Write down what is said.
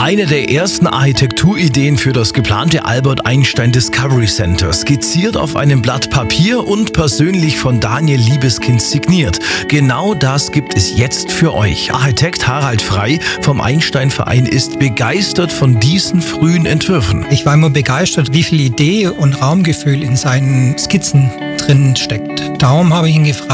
Eine der ersten Architekturideen für das geplante Albert Einstein Discovery Center, skizziert auf einem Blatt Papier und persönlich von Daniel Liebeskind signiert. Genau das gibt es jetzt für euch. Architekt Harald Frey vom Einstein-Verein ist begeistert von diesen frühen Entwürfen. Ich war immer begeistert, wie viel Idee und Raumgefühl in seinen Skizzen drin steckt. Darum habe ich ihn gefragt,